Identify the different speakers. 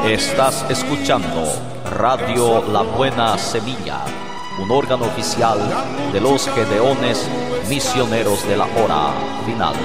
Speaker 1: Estás escuchando Radio La Buena Semilla, un órgano oficial de los Gedeones Misioneros de la Hora Final.